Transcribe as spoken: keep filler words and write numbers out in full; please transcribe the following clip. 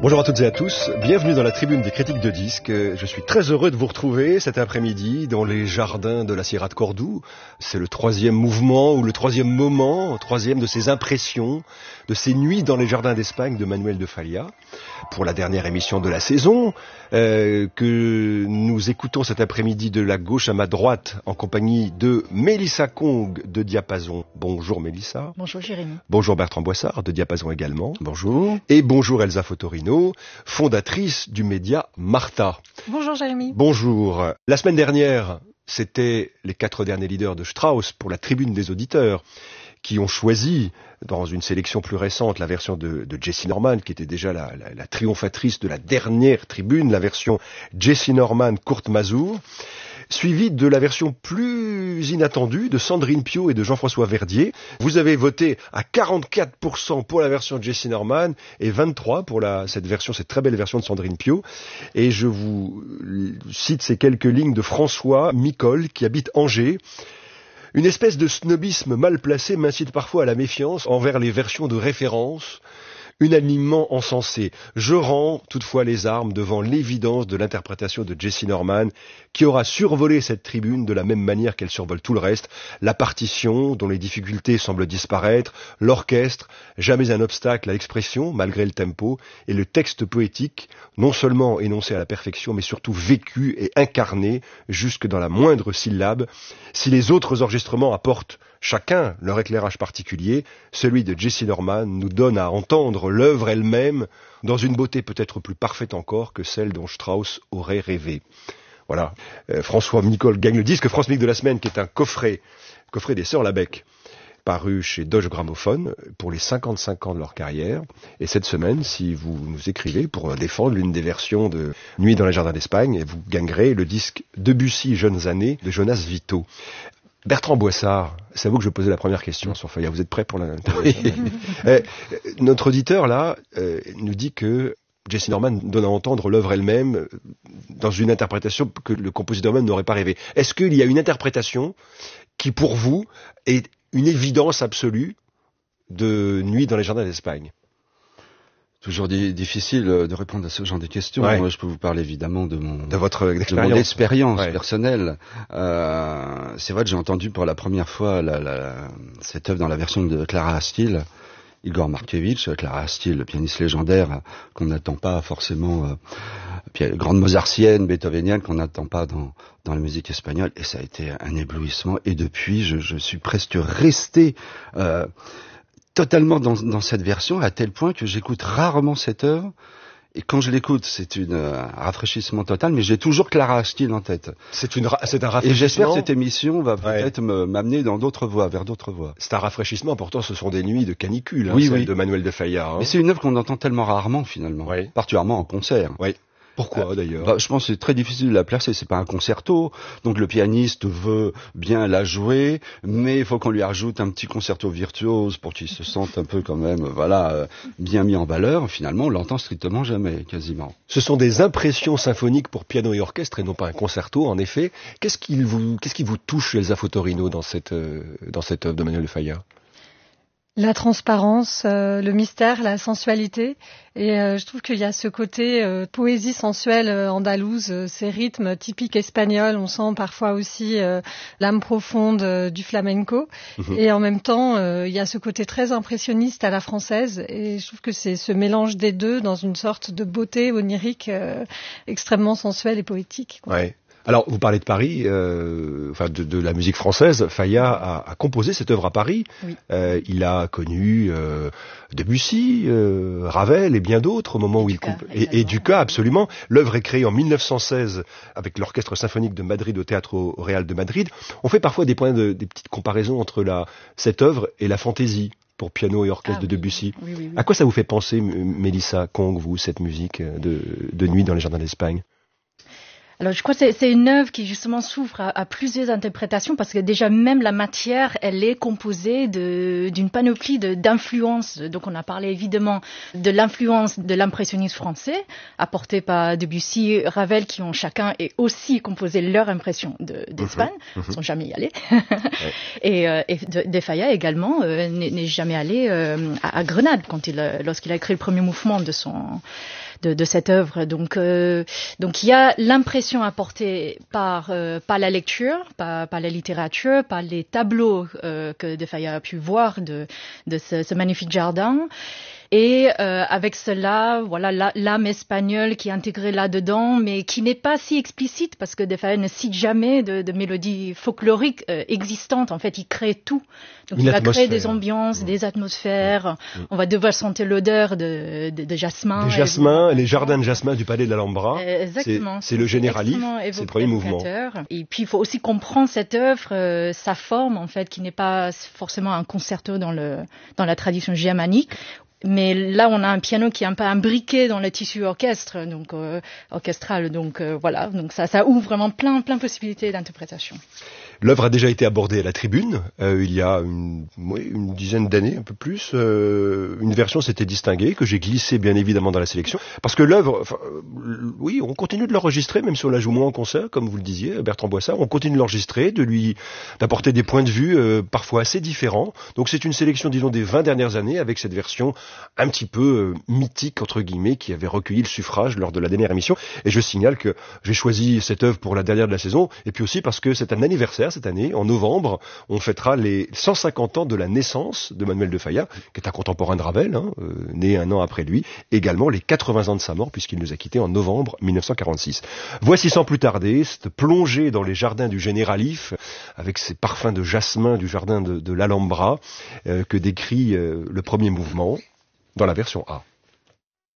Bonjour à toutes et à tous, bienvenue dans la tribune des critiques de disques. Je suis très heureux de vous retrouver cet après-midi dans les jardins de la Sierra de Cordoue. C'est le troisième mouvement ou le troisième moment, troisième de ces impressions, de ces nuits dans les jardins d'Espagne de Manuel de Falla, pour la dernière émission de la saison, euh, que nous écoutons cet après-midi de la gauche à ma droite en compagnie de Mélissa Kong de Diapason. Bonjour Mélissa. Bonjour Jérémy. Bonjour Bertrand Boissard de Diapason également. Bonjour. Et bonjour Elsa Fotorino, fondatrice du média Martha. Bonjour Jérémy. Bonjour. La semaine dernière, c'était les quatre derniers leaders de Strauss pour la tribune des auditeurs qui ont choisi, dans une sélection plus récente, la version de, de Jessye Norman, qui était déjà la, la, la triomphatrice de la dernière tribune, la version Jessye Norman Kurt Masur, suivie de la version plus inattendue de Sandrine Piau et de Jean-François Verdier. Vous avez voté à quarante-quatre pour cent pour la version de Jessye Norman et vingt-trois pour la, cette version, cette très belle version de Sandrine Piau. Et je vous cite ces quelques lignes de François Micol, qui habite Angers. Une espèce de snobisme mal placé m'incite parfois à la méfiance envers les versions de référence, unanimement encensées. Je rends toutefois les armes devant l'évidence de l'interprétation de Jessye Norman, qui aura survolé cette tribune de la même manière qu'elle survole tout le reste, la partition dont les difficultés semblent disparaître, l'orchestre, jamais un obstacle à l'expression malgré le tempo, et le texte poétique, non seulement énoncé à la perfection, mais surtout vécu et incarné jusque dans la moindre syllabe. Si les autres enregistrements apportent chacun leur éclairage particulier, celui de Jessye Norman nous donne à entendre l'œuvre elle-même dans une beauté peut-être plus parfaite encore que celle dont Strauss aurait rêvé. Voilà, euh, François Micol gagne le disque France Musique de la semaine, qui est un coffret, coffret des Sœurs Labec, paru chez Doge Gramophone pour les cinquante-cinq ans de leur carrière. Et cette semaine, si vous nous écrivez pour défendre l'une des versions de Nuit dans les jardins d'Espagne, vous gagnerez le disque Debussy Jeunes années de Jonas Vito. Bertrand Boissard, c'est à vous que je posais la première question sur Falla. Vous êtes prêt pour la oui. euh, Notre auditeur, là, euh, nous dit que Jessye Norman donne à entendre l'œuvre elle-même dans une interprétation que le compositeur même n'aurait pas rêvé. Est-ce qu'il y a une interprétation qui, pour vous, est une évidence absolue de Nuit dans les jardins d'Espagne? Toujours di- difficile de répondre à ce genre de questions. Ouais. Moi, je peux vous parler évidemment de mon de votre expérience, de mon expérience ouais. personnelle. Euh, c'est vrai que j'ai entendu pour la première fois la, la, cette œuvre dans la version de Clara Astil, Igor Markevitch, Clara Astil, le pianiste légendaire qu'on n'attend pas forcément, euh, grande mozartienne, beethovenienne qu'on n'attend pas dans dans la musique espagnole. Et ça a été un éblouissement. Et depuis, je, je suis presque resté euh, totalement dans, dans cette version, à tel point que j'écoute rarement cette œuvre. Et quand je l'écoute, c'est une, euh, un rafraîchissement total, mais j'ai toujours Clara Astil en tête. C'est, une, c'est un rafraîchissement. Et j'espère que cette émission va ouais. peut-être me, m'amener dans d'autres voies, vers d'autres voies. C'est un rafraîchissement, pourtant ce sont des nuits de canicule, hein, oui, celle oui. de Manuel de Falla. Hein. Mais c'est une œuvre qu'on entend tellement rarement, finalement, oui. particulièrement en concert. Oui. Pourquoi euh, d'ailleurs? Bah, je pense que c'est très difficile de la placer. C'est pas un concerto, donc le pianiste veut bien la jouer, mais il faut qu'on lui rajoute un petit concerto virtuose pour qu'il se sente un peu quand même, voilà, euh, bien mis en valeur. Finalement, on l'entend strictement jamais, quasiment. Ce sont des impressions symphoniques pour piano et orchestre et non pas un concerto, en effet. Qu'est-ce qui vous, qu'est-ce qui vous touche, Elsa Fotorino, dans cette, euh, dans cette œuvre de Manuel de Falla? La transparence, euh, le mystère, la sensualité. Et euh, je trouve qu'il y a ce côté euh, poésie sensuelle euh, andalouse, euh, ces rythmes typiques espagnols. On sent parfois aussi euh, l'âme profonde euh, du flamenco. Mmh. Et en même temps, euh, il y a ce côté très impressionniste à la française. Et je trouve que c'est ce mélange des deux dans une sorte de beauté onirique euh, extrêmement sensuelle et poétique, quoi. Ouais. Alors, vous parlez de Paris, euh, enfin de, de la musique française. Falla a, a composé cette œuvre à Paris. Oui. Euh, il a connu euh, Debussy, euh, Ravel et bien d'autres au moment et où il comp... et, et Dukas, absolument. L'œuvre est créée en mille neuf cent seize avec l'orchestre symphonique de Madrid au Théâtre au Real de Madrid. On fait parfois des points de, des petites comparaisons entre la cette œuvre et la fantaisie pour piano et orchestre ah, de Debussy. Oui, oui, oui. À quoi ça vous fait penser, Mélissa Kong, vous, cette musique de, de Nuit dans les jardins d'Espagne? Alors, je crois que c'est, c'est une œuvre qui justement s'ouvre à, à plusieurs interprétations parce que déjà même la matière, elle est composée de, d'une panoplie de, d'influences. Donc, on a parlé évidemment de l'influence de l'impressionnisme français apporté par Debussy, Ravel, qui ont chacun et aussi composé leur impression de, d'Espagne, mmh, mmh. Ils sont jamais y allés. Ouais. Et, euh, et de, de Falla également euh, n'est, n'est jamais allé euh, à, à Grenade quand il, lorsqu'il a écrit le premier mouvement de son de, de cette œuvre. Donc, euh, donc il y a l'impression apportée par euh, par la lecture, par, par la littérature, par les tableaux euh, que De Falla a pu voir de de ce, ce magnifique jardin. Et euh, avec cela, voilà, l'âme espagnole qui est intégrée là-dedans, mais qui n'est pas si explicite parce que De Falla ne cite jamais de, de mélodies folkloriques euh, existantes. En fait, il crée tout. Donc, Une il va créer atmosphère. des ambiances, Mmh. des atmosphères. Mmh. On va devoir sentir l'odeur de, de, de jasmin. Les jasmins, les jardins de jasmin du palais de l'Alhambra. Euh, exactement. C'est le Generalif, Extrêmement c'est le premier mouvement. évocateur. Et puis, il faut aussi comprendre cette œuvre, euh, sa forme, en fait, qui n'est pas forcément un concerto dans le dans la tradition germanique. Mais là, on a un piano qui est un peu imbriqué dans le tissu orchestre, donc euh, orchestral. Donc euh, voilà, donc ça, ça ouvre vraiment plein, plein de possibilités d'interprétation. L'œuvre a déjà été abordée à la Tribune, euh, il y a une, oui, une dizaine d'années, un peu plus. Euh, une version s'était distinguée, que j'ai glissée bien évidemment dans la sélection. Parce que l'œuvre, enfin, euh, oui, on continue de l'enregistrer, même si on la joue moins en concert, comme vous le disiez, Bertrand Boissard. On continue de l'enregistrer, de lui, d'apporter des points de vue euh, parfois assez différents. Donc c'est une sélection, disons, des vingt dernières années, avec cette version un petit peu euh, mythique, entre guillemets, qui avait recueilli le suffrage lors de la dernière émission. Et je signale que j'ai choisi cette œuvre pour la dernière de la saison, et puis aussi parce que c'est un anniversaire cette année, en novembre, on fêtera les cent cinquante ans de la naissance de Manuel de Falla, qui est un contemporain de Ravel, hein, euh, né un an après lui, également les quatre-vingts ans de sa mort, puisqu'il nous a quittés en novembre mille neuf cent quarante-six. Voici sans plus tarder cette plongée dans les jardins du Generalif, avec ces parfums de jasmin du jardin de, de l'Alhambra, euh, que décrit euh, le premier mouvement, dans la version A.